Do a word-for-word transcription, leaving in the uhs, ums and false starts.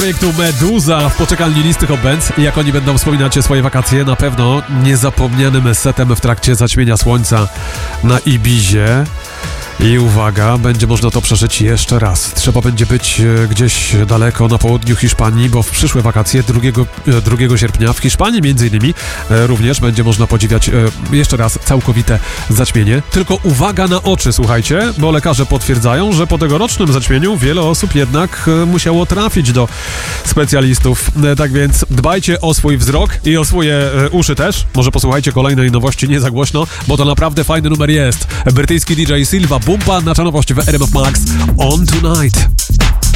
projektu Meduza w poczekalni listy Hot Bands. Jak oni będą wspominać swoje wakacje, na pewno niezapomnianym setem w trakcie zaćmienia słońca na Ibizie. I uwaga, będzie można to przeżyć jeszcze raz. Trzeba będzie być e, gdzieś daleko na południu Hiszpanii, bo w przyszłe wakacje drugiego sierpnia w Hiszpanii między innymi e, również będzie można podziwiać e, jeszcze raz całkowite zaćmienie. Tylko uwaga na oczy, słuchajcie, bo lekarze potwierdzają, że po tegorocznym zaćmieniu wiele osób jednak e, musiało trafić do specjalistów. E, tak więc dbajcie o swój wzrok i o swoje e, uszy też. Może posłuchajcie kolejnej nowości nie za głośno, bo to naprawdę fajny numer jest. Brytyjski D J Silva Bumpa, nasza nowość w R M F Max On Tonight.